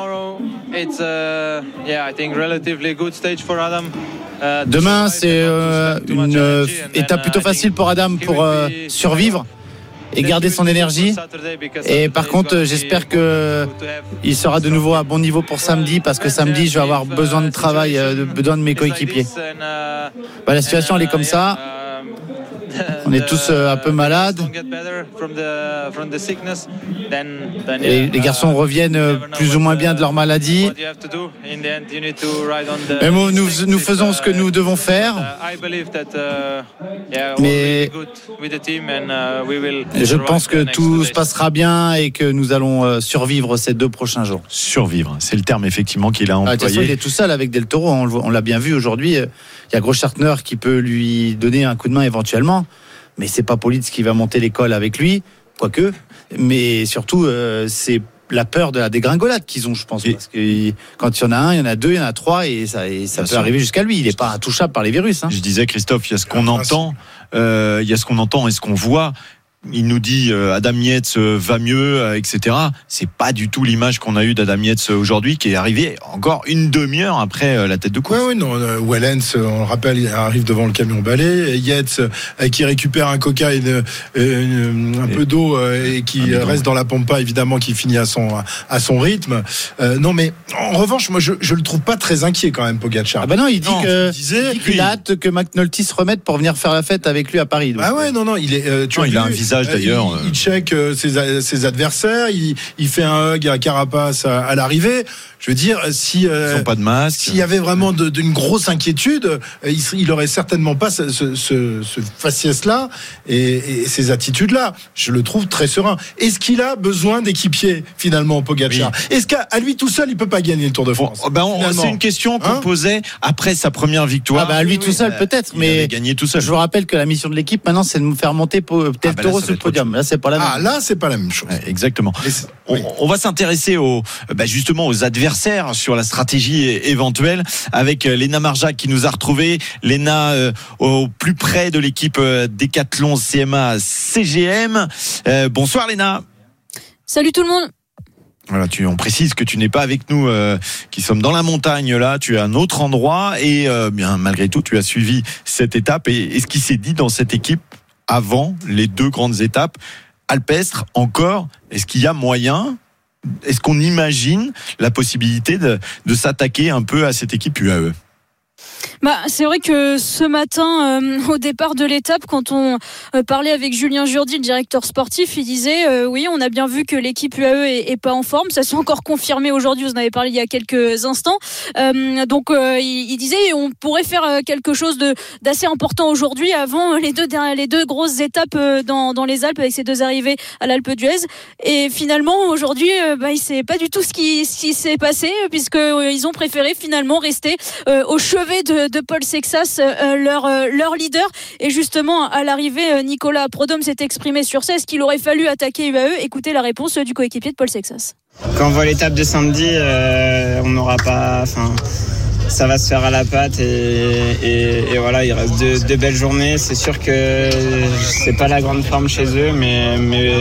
Demain, c'est une étape plutôt facile pour Adam pour survivre et garder son énergie. Et par contre, j'espère qu'il sera de nouveau à bon niveau pour samedi, parce que samedi, je vais avoir besoin de travail, besoin de mes coéquipiers. La situation, elle est comme ça. On est tous un peu malades. Et les garçons reviennent plus ou moins bien de leur maladie. Mais nous faisons ce que nous devons faire. Mais je pense que tout se passera bien et que nous allons survivre ces 2 prochains jours. Survivre, c'est le terme effectivement qu'il a employé. De toute façon, il est tout seul avec Del Toro. On l'a bien vu aujourd'hui. Il y a Großschartner qui peut lui donner un coup de main éventuellement. Mais c'est pas Politz qui va monter l'école avec lui, quoique. Mais surtout, c'est la peur de la dégringolade qu'ils ont, je pense. Parce que quand il y en a un, il y en a 2, il y en a 3, et ça peut arriver jusqu'à lui. Il n'est pas intouchable par les virus. Je disais, Christophe, il y a ce qu'on entend, il y a ce qu'on entend et ce qu'on voit. Il nous dit Adam Yates va mieux, etc. C'est pas du tout l'image qu'on a eue d'Adam Yates aujourd'hui, qui est arrivé encore une demi-heure après la tête de course. Oui, non. Wellens, on le rappelle, il arrive devant le camion balai. Yates qui récupère un coca, un peu d'eau et qui reste dans la pampa, évidemment, qui finit à son rythme. Non, mais en revanche, moi, je le trouve pas très inquiet quand même, Pogačar. Non, il dit qu'il a hâte que McNulty se remette pour venir faire la fête avec lui à Paris. Donc, non, il est. Il a un visage d'ailleurs. Il check ses adversaires, il fait un hug à Carapace à l'arrivée. Je veux dire, si ils n'ont pas de masque, s'il y avait vraiment d'une grosse inquiétude, il aurait certainement pas ce faciès-là et ces attitudes-là. Je le trouve très serein. Est-ce qu'il a besoin d'équipiers finalement, Pogačar ? Est-ce qu'à lui tout seul, il peut pas gagner le Tour de France ? C'est une question qu'on posait après sa première victoire. Lui tout seul peut-être, mais il avait gagné tout seul. Je vous rappelle que la mission de l'équipe maintenant, c'est de nous faire monter Del Toro sur le podium. Là, c'est pas la même. Là, c'est pas la même chose. Ouais, exactement. On va s'intéresser justement aux adversaires sur la stratégie éventuelle avec Léna Marjac qui nous a retrouvés. Léna au plus près de l'équipe Décathlon CMA CGM. Bonsoir Léna. Salut tout le monde. Voilà, on précise que tu n'es pas avec nous, qui sommes dans la montagne là. Tu es à un autre endroit et bien malgré tout, tu as suivi cette étape et ce qui s'est dit dans cette équipe avant les 2 grandes étapes alpestres encore. Est-ce qu'il y a moyen? Est-ce qu'on imagine la possibilité de s'attaquer un peu à cette équipe UAE? C'est vrai que ce matin, au départ de l'étape, quand on parlait avec Julien Jourdi, le directeur sportif, il disait oui, on a bien vu que l'équipe UAE est pas en forme. Ça s'est encore confirmé aujourd'hui. Vous en avez parlé il y a quelques instants. Donc il disait on pourrait faire quelque chose d'assez important aujourd'hui avant les deux grosses étapes dans les Alpes avec ces 2 arrivées à l'Alpe d'Huez. Et finalement aujourd'hui, il sait pas du tout ce qui s'est passé puisque ils ont préféré finalement rester au chevet de Paul Sexas, leur leader. Et justement, à l'arrivée, Nicolas Prodhomme s'est exprimé sur ça. Est-ce qu'il aurait fallu attaquer UAE? Écoutez la réponse du coéquipier de Paul Sexas. Quand on voit l'étape de samedi, on n'aura pas... ça va se faire à la patte et voilà, il reste 2 belles journées. C'est sûr que c'est pas la grande forme chez eux, mais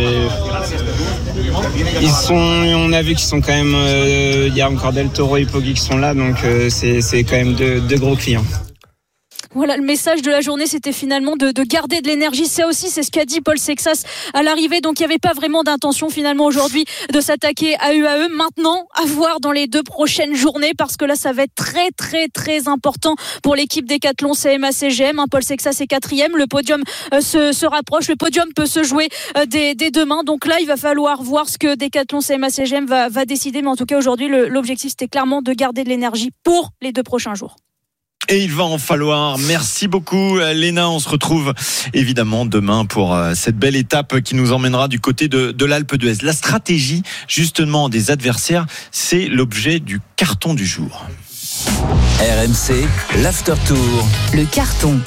on a vu qu'ils sont quand même, il y a encore Del Toro et Poggi qui sont là, donc c'est quand même 2 gros clients. Voilà, le message de la journée, c'était finalement de garder de l'énergie. Ça aussi, c'est ce qu'a dit Paul Sexas à l'arrivée. Donc, il n'y avait pas vraiment d'intention finalement aujourd'hui de s'attaquer à UAE. Maintenant, à voir dans les 2 prochaines journées, parce que là, ça va être très, très, très important pour l'équipe Décathlon CMA CGM. Paul Sexas est 4e. Le podium se rapproche. Le podium peut se jouer dès demain. Donc là, il va falloir voir ce que Décathlon CMA CGM va décider. Mais en tout cas, aujourd'hui, l'objectif, c'était clairement de garder de l'énergie pour les 2 prochains jours. Et il va en falloir. Merci beaucoup Léna. On se retrouve évidemment demain pour cette belle étape qui nous emmènera du côté de l'Alpe d'Huez. La stratégie justement des adversaires, c'est l'objet du carton du jour. RMC, l'After Tour. Le carton.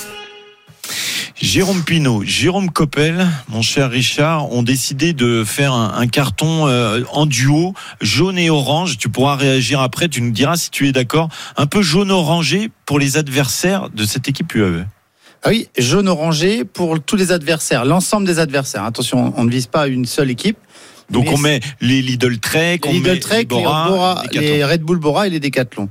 Jérôme Pinault, Jérôme Coppel, mon cher Richard, ont décidé de faire un carton en duo, jaune et orange. Tu pourras réagir après, tu nous diras si tu es d'accord. Un peu jaune-orangé pour les adversaires de cette équipe UAE. Ah oui, jaune-orangé pour tous les adversaires, l'ensemble des adversaires. Attention, on ne vise pas une seule équipe. Donc on met les Lidl Trek, les Bora, les Red Bull Bora et les Décathlon.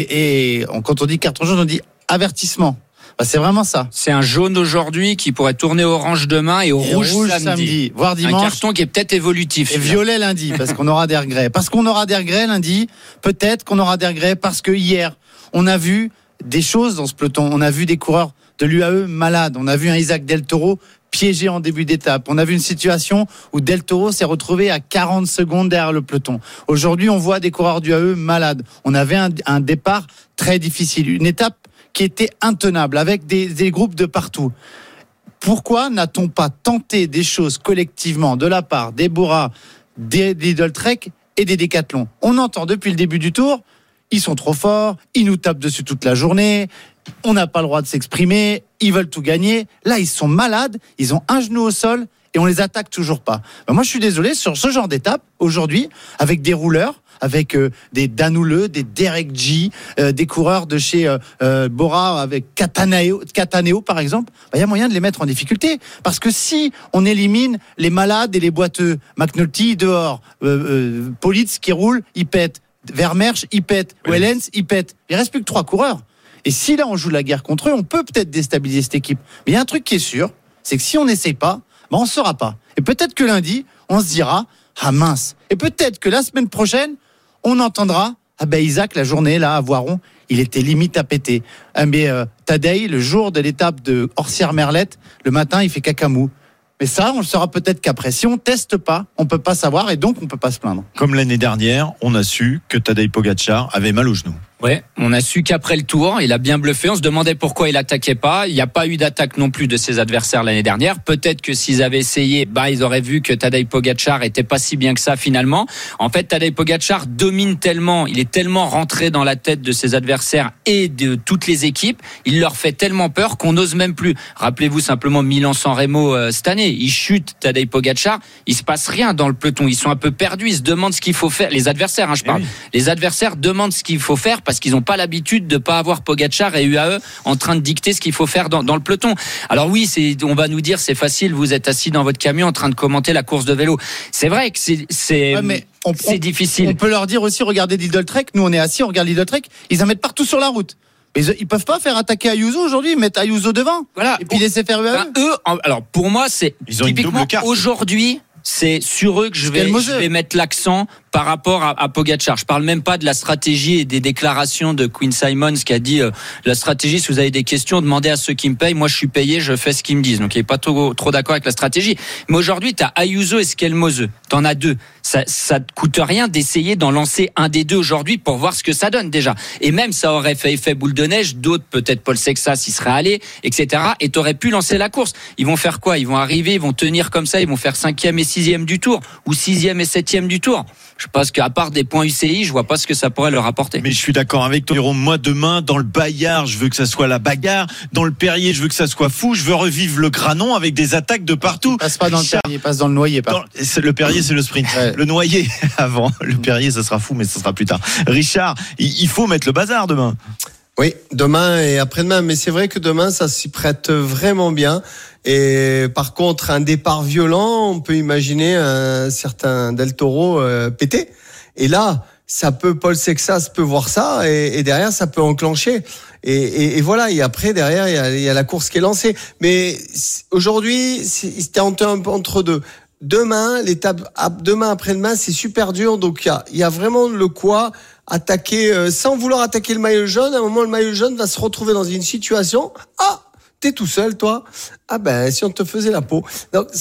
Et quand on dit carton jaune, on dit avertissement. C'est vraiment ça. C'est un jaune aujourd'hui qui pourrait tourner orange demain et rouge samedi. Voire dimanche. Un carton qui est peut-être évolutif. Et violet lundi, parce qu'on aura des regrets. Parce qu'on aura des regrets lundi, peut-être qu'on aura des regrets parce que hier, on a vu des choses dans ce peloton. On a vu des coureurs de l'UAE malades. On a vu un Isaac Del Toro piégé en début d'étape. On a vu une situation où Del Toro s'est retrouvé à 40 secondes derrière le peloton. Aujourd'hui, on voit des coureurs du UAE malades. On avait un départ très difficile. Une étape qui était intenable, avec des groupes de partout. Pourquoi n'a-t-on pas tenté des choses collectivement de la part des Bora, des Lidl Trek et des Décathlon? On entend depuis le début du tour, ils sont trop forts, ils nous tapent dessus toute la journée, on n'a pas le droit de s'exprimer, ils veulent tout gagner. Là, ils sont malades, ils ont un genou au sol et on les attaque toujours pas. Moi, je suis désolé, sur ce genre d'étape, aujourd'hui, avec des rouleurs, avec des Danouleux, des Derek G, des coureurs de chez Bora avec Cataneo par exemple, il y a moyen de les mettre en difficulté. Parce que si on élimine les malades et les boiteux, McNulty dehors, Politz qui roule, il pète, Vermersch, il pète, Wellens, il pète. Il reste plus que 3 coureurs. Et si là on joue la guerre contre eux, on peut peut-être déstabiliser cette équipe. Mais il y a un truc qui est sûr, c'est que si on n'essaye pas, on ne saura pas. Et peut-être que lundi, on se dira, ah mince. Et peut-être que la semaine prochaine, on entendra, Isaac, la journée là à Voiron, il était limite à péter. Mais Tadej, le jour de l'étape de Orsières-Merlette, le matin, il fait cacamou. Mais ça, on le saura peut-être qu'après. Si on teste pas, on peut pas savoir et donc on peut pas se plaindre. Comme l'année dernière, on a su que Tadej Pogačar avait mal au genou. Ouais, on a su qu'après le tour, il a bien bluffé. On se demandait pourquoi il attaquait pas. Il n'y a pas eu d'attaque non plus de ses adversaires l'année dernière. Peut-être que s'ils avaient essayé, ils auraient vu que Tadej Pogačar était pas si bien que ça finalement. En fait, Tadej Pogačar domine tellement, il est tellement rentré dans la tête de ses adversaires et de toutes les équipes, il leur fait tellement peur qu'on n'ose même plus. Rappelez-vous simplement Milan-San Remo cette année. Il chute Tadej Pogačar, il se passe rien dans le peloton. Ils sont un peu perdus, ils se demandent ce qu'il faut faire. Les adversaires, je parle. Les adversaires demandent ce qu'il faut faire parce qu'ils n'ont pas l'habitude de pas avoir Pogačar et UAE en train de dicter ce qu'il faut faire dans le peloton. Alors oui, on va nous dire c'est facile, vous êtes assis dans votre camion en train de commenter la course de vélo. C'est vrai que c'est difficile. On peut leur dire aussi, regardez Lidl Trek, nous on est assis, on regarde Lidl Trek, ils en mettent partout sur la route. Mais ils peuvent pas faire attaquer Ayuso aujourd'hui, mettre Ayuso devant. Voilà. Et puis laisser faire UAE. Alors pour moi, c'est typiquement aujourd'hui, c'est sur eux que je vais mettre l'accent par rapport à Pogačar. Je parle même pas de la stratégie et des déclarations de Quinn Simmons qui a dit la stratégie, si vous avez des questions, demandez à ceux qui me payent. Moi, je suis payé, je fais ce qu'ils me disent. Donc, il est pas trop d'accord avec la stratégie. Mais aujourd'hui, t'as Ayuso et Skelmose. T'en as deux. Ça te coûte rien d'essayer d'en lancer un des deux aujourd'hui pour voir ce que ça donne déjà. Et même, ça aurait fait effet boule de neige. D'autres, peut-être Paul Sexas, y serait allé, etc. Et t'aurais pu lancer la course. Ils vont faire quoi? Ils vont arriver, ils vont tenir comme ça, ils vont faire 5e et 6e du tour, ou 6e et 7e du tour. Je pense qu'à part des points UCI, je vois pas ce que ça pourrait leur apporter. Mais je suis d'accord avec toi, Jérôme. Moi, demain, dans le Bayard, je veux que ça soit la bagarre. Dans le Perrier, je veux que ça soit fou. Je veux revivre le Granon avec des attaques de partout. Il passe pas dans le Perrier, il passe dans le Noyer. Le Perrier, c'est le sprint. Ouais. Le Noyer, avant. Le Perrier, ça sera fou, mais ça sera plus tard. Richard, il faut mettre le bazar demain. Oui, demain et après-demain. Mais c'est vrai que demain, ça s'y prête vraiment bien. Et par contre, un départ violent, on peut imaginer un certain Del Toro pété. Et là, Paul Sexas peut voir ça et derrière, ça peut enclencher. Et voilà. Et après, derrière, il y a la course qui est lancée. Mais aujourd'hui, c'était entre deux. Demain, l'étape demain après-demain, c'est super dur. Donc il y a vraiment le quoi attaquer sans vouloir attaquer le maillot jaune. À un moment, le maillot jaune va se retrouver dans une situation. T'es tout seul, toi. Si on te faisait la peau. Donc,